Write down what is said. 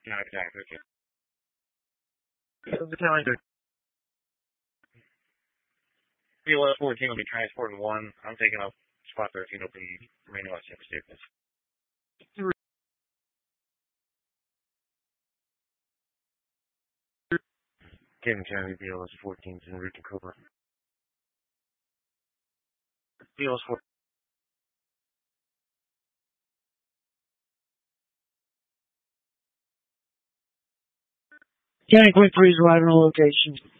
Jack, okay. Battalion 2. PLS 14 will be transporting 1. I'm taking up spot 13 will be remaining on San Staples. 3. Kevin County, BLS 14 is en route to Cobra. BLS 14. County Quick 3 is arriving on location.